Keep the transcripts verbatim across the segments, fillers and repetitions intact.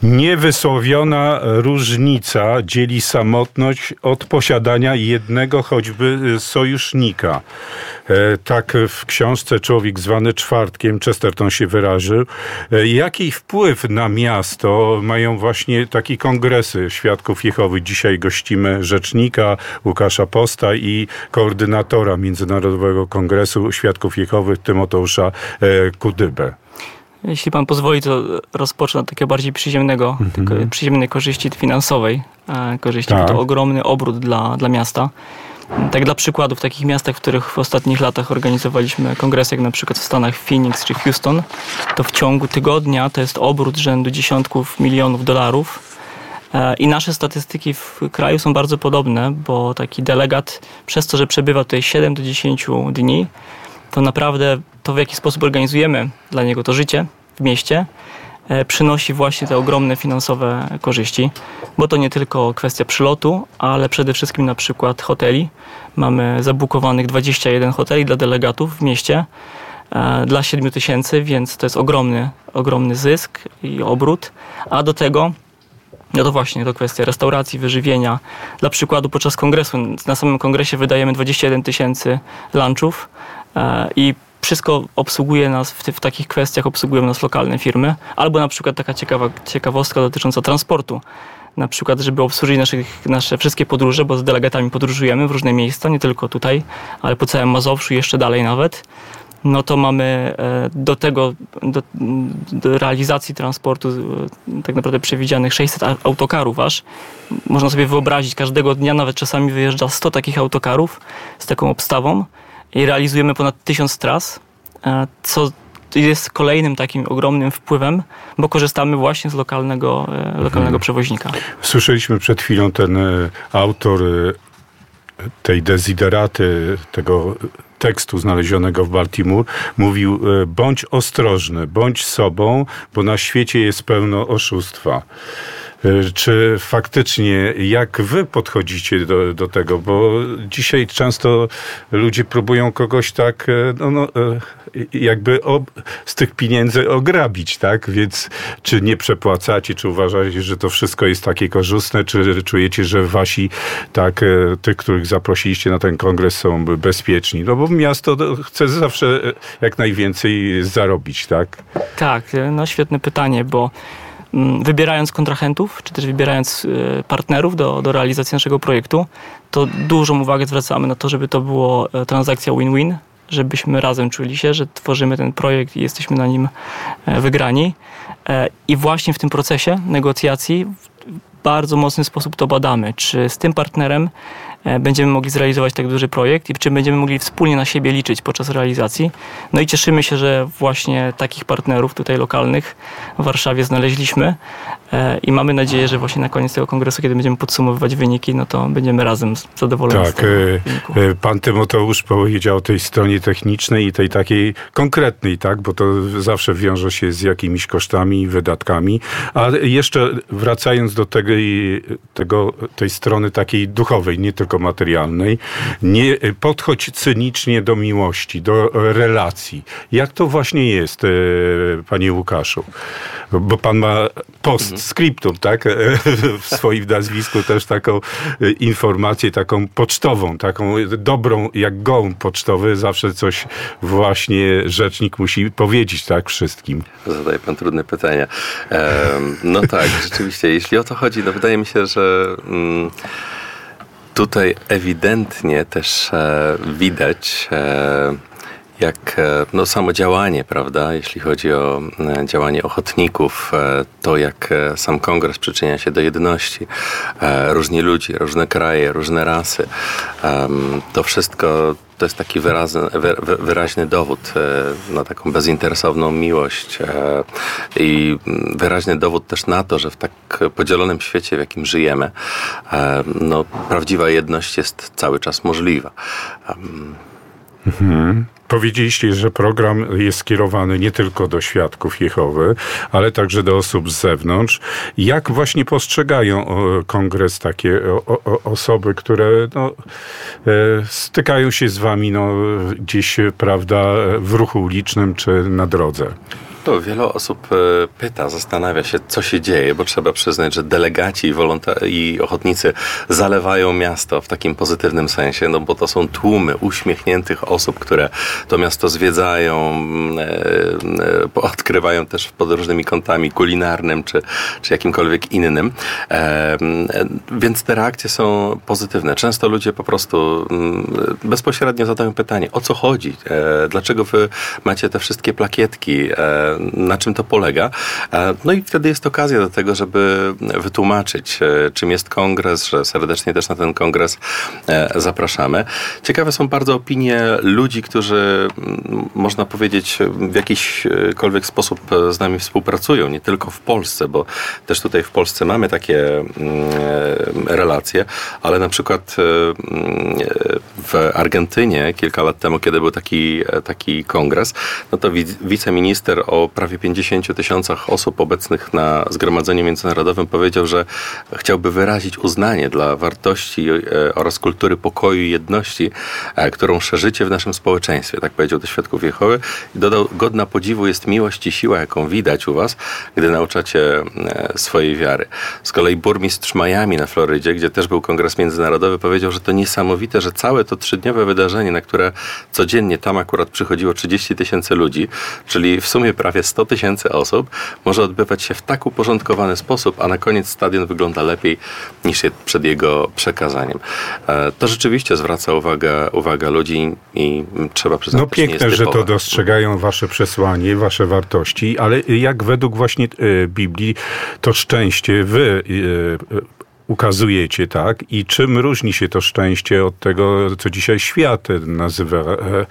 Niewysłowiona różnica dzieli samotność od posiadania jednego choćby sojusznika. Tak w książce Człowiek zwany czwartkiem Chesterton się wyraził. Jaki wpływ na miasto mają właśnie takie kongresy Świadków Jehowy? Dzisiaj gościmy rzecznika Łukasza Posta i koordynatora Międzynarodowego Kongresu Świadków Jehowy Tymoteusza Kudybę. Jeśli pan pozwoli, to rozpocznę od takiego bardziej przyziemnego, mm-hmm. przyziemnej korzyści finansowej. Korzyści, tak. To ogromny obrót dla, dla miasta. Tak dla przykładu, w takich miastach, w których w ostatnich latach organizowaliśmy kongresy, jak na przykład w Stanach Phoenix czy Houston, to w ciągu tygodnia to jest obrót rzędu dziesiątków milionów dolarów. I nasze statystyki w kraju są bardzo podobne, bo taki delegat przez to, że przebywa tutaj siedem do dziesięciu dni, to naprawdę to, w jaki sposób organizujemy dla niego to życie w mieście, przynosi właśnie te ogromne finansowe korzyści, bo to nie tylko kwestia przylotu, ale przede wszystkim na przykład hoteli. Mamy zabukowanych dwadzieścia jeden hoteli dla delegatów w mieście dla siedmiu tysięcy, więc to jest ogromny, ogromny zysk i obrót. A do tego, no to właśnie, to kwestia restauracji, wyżywienia. Dla przykładu podczas kongresu, na samym kongresie wydajemy dwadzieścia jeden tysięcy lunchów i wszystko obsługuje nas, w, w takich kwestiach obsługują nas lokalne firmy. Albo na przykład taka ciekawa, ciekawostka dotycząca transportu. Na przykład, żeby obsłużyć naszych, nasze wszystkie podróże, bo z delegatami podróżujemy w różne miejsca, nie tylko tutaj, ale po całym Mazowszu i jeszcze dalej nawet. No to mamy do tego, do, do realizacji transportu tak naprawdę przewidzianych sześćset autokarów aż. Można sobie wyobrazić, każdego dnia nawet czasami wyjeżdża sto takich autokarów z taką obstawą i realizujemy ponad tysiąc tras, co jest kolejnym takim ogromnym wpływem, bo korzystamy właśnie z lokalnego, lokalnego hmm. przewoźnika. Słyszeliśmy przed chwilą ten autor tej dezideraty, tego tekstu znalezionego w Baltimore, mówił: bądź ostrożny, bądź sobą, bo na świecie jest pełno oszustwa. Czy faktycznie, jak wy podchodzicie do, do tego? Bo dzisiaj często ludzie próbują kogoś tak, no, no, jakby ob, z tych pieniędzy ograbić, tak? Więc czy nie przepłacacie, czy uważacie, że to wszystko jest takie korzystne, czy czujecie, że wasi, tak, tych, których zaprosiliście na ten kongres, są bezpieczni? No bo miasto chce zawsze jak najwięcej zarobić, tak? Tak, no świetne pytanie, bo wybierając kontrahentów, czy też wybierając partnerów do, do realizacji naszego projektu, to dużą uwagę zwracamy na to, żeby to było transakcja win-win, żebyśmy razem czuli się, że tworzymy ten projekt i jesteśmy na nim wygrani. I właśnie w tym procesie negocjacji w bardzo mocny sposób to badamy, czy z tym partnerem będziemy mogli zrealizować tak duży projekt i czy będziemy mogli wspólnie na siebie liczyć podczas realizacji. No i cieszymy się, że właśnie takich partnerów tutaj lokalnych w Warszawie znaleźliśmy i mamy nadzieję, że właśnie na koniec tego kongresu, kiedy będziemy podsumowywać wyniki, no to będziemy razem zadowoleni tak, z tego wyniku. Pan Tymoteusz powiedział o tej stronie technicznej i tej takiej konkretnej, tak, bo to zawsze wiąże się z jakimiś kosztami, wydatkami. A jeszcze wracając do tego, tego tej strony takiej duchowej, nie tylko materialnej, nie podchodź cynicznie do miłości, do relacji. Jak to właśnie jest, panie Łukaszu? Bo pan ma postscriptum, tak? W swoim nazwisku też taką informację, taką pocztową, taką dobrą, jak gołąb pocztowy. Zawsze coś właśnie rzecznik musi powiedzieć, tak? Wszystkim. Zadaje pan trudne pytania. No tak, rzeczywiście, jeśli o to chodzi, no wydaje mi się, że mm, tutaj ewidentnie też e, widać e, jak no, samo działanie, prawda, jeśli chodzi o e, działanie ochotników, e, to jak e, sam kongres przyczynia się do jedności. E, różni ludzie, różne kraje, różne rasy. E, to wszystko to jest taki wyraźny, wy, wyraźny dowód e, na taką bezinteresowną miłość e, i wyraźny dowód też na to, że w tak podzielonym świecie, w jakim żyjemy, e, no, prawdziwa jedność jest cały czas możliwa. Um, mhm. powiedzieliście, że program jest skierowany nie tylko do świadków Jehowy, ale także do osób z zewnątrz. Jak właśnie postrzegają kongres takie osoby, które no, stykają się z wami no, gdzieś, prawda, w ruchu ulicznym czy na drodze? To wiele osób pyta, zastanawia się, co się dzieje, bo trzeba przyznać, że delegaci i, wolonta- i ochotnicy zalewają miasto w takim pozytywnym sensie, no bo to są tłumy uśmiechniętych osób, które to miasto zwiedzają, e, e, odkrywają też pod różnymi kątami kulinarnym czy, czy jakimkolwiek innym. E, e, więc te reakcje są pozytywne. Często ludzie po prostu m, bezpośrednio zadają pytanie, o co chodzi? E, dlaczego wy macie te wszystkie plakietki? E, na czym to polega. No i wtedy jest okazja do tego, żeby wytłumaczyć, czym jest kongres, że serdecznie też na ten kongres zapraszamy. Ciekawe są bardzo opinie ludzi, którzy, można powiedzieć, w jakiśkolwiek sposób z nami współpracują, nie tylko w Polsce, bo też tutaj w Polsce mamy takie relacje, ale na przykład w Argentynie kilka lat temu, kiedy był taki, taki kongres, no to wiceminister o prawie pięćdziesięciu tysiącach osób obecnych na Zgromadzeniu Międzynarodowym powiedział, że chciałby wyrazić uznanie dla wartości oraz kultury pokoju i jedności, którą szerzycie w naszym społeczeństwie. Tak powiedział do Świadków Jehowy. I dodał, godna podziwu jest miłość i siła, jaką widać u was, gdy nauczacie swojej wiary. Z kolei burmistrz Miami na Florydzie, gdzie też był kongres międzynarodowy, powiedział, że to niesamowite, że całe to trzydniowe wydarzenie, na które codziennie tam akurat przychodziło trzydzieści tysięcy ludzi, czyli w sumie prawie sto tysięcy osób, może odbywać się w tak uporządkowany sposób, a na koniec stadion wygląda lepiej niż przed jego przekazaniem. To rzeczywiście zwraca uwagę, uwagę ludzi i trzeba przyznać, no piękne, że to dostrzegają wasze przesłanie, wasze wartości, ale jak według właśnie Biblii to szczęście wy ukazujecie, tak? I czym różni się to szczęście od tego, co dzisiaj świat nazywa,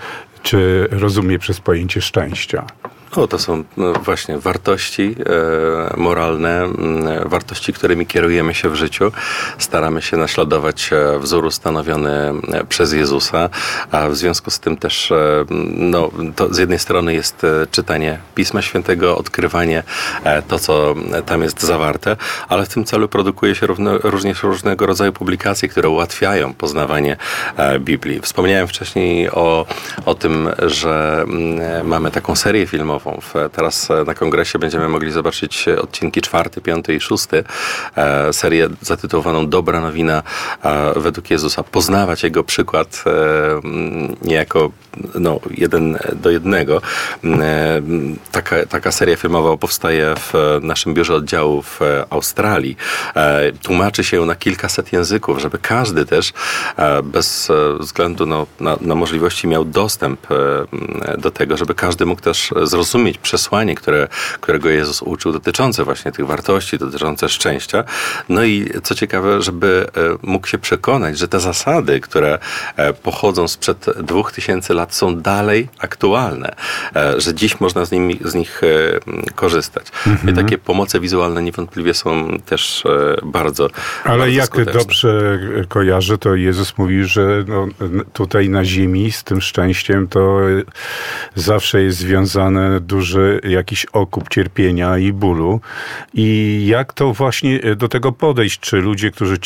czy rozumie przez pojęcie szczęścia? O, to są no, właśnie wartości e, moralne, e, wartości, którymi kierujemy się w życiu. Staramy się naśladować e, wzór ustanowiony e, przez Jezusa, a w związku z tym też e, no, to z jednej strony jest e, czytanie Pisma Świętego, odkrywanie e, to, co tam jest zawarte, ale w tym celu produkuje się równo, również różnego rodzaju publikacje, które ułatwiają poznawanie e, Biblii. Wspomniałem wcześniej o, o tym, że m, mamy taką serię filmową. Teraz na kongresie będziemy mogli zobaczyć odcinki czwarty, piąty i szósty. E, serię zatytułowaną Dobra nowina e, według Jezusa. Poznawać Jego przykład e, niejako no, jeden do jednego. E, taka, taka seria filmowa powstaje w naszym biurze oddziału w Australii. E, tłumaczy się na kilkaset języków, żeby każdy też e, bez względu no, na, na możliwości miał dostęp e, do tego, żeby każdy mógł też zrozumieć mieć przesłanie, które, którego Jezus uczył, dotyczące właśnie tych wartości, dotyczące szczęścia. No i co ciekawe, żeby mógł się przekonać, że te zasady, które pochodzą sprzed dwóch tysięcy lat, są dalej aktualne, że dziś można z, nimi, z nich korzystać. Mhm. I takie pomoce wizualne niewątpliwie są też bardzo Ale bardzo jak skuteczne. Dobrze kojarzę, to Jezus mówi, że no, tutaj na ziemi z tym szczęściem to zawsze jest związane duży jakiś okup cierpienia i bólu. I jak to właśnie do tego podejść? Czy ludzie, którzy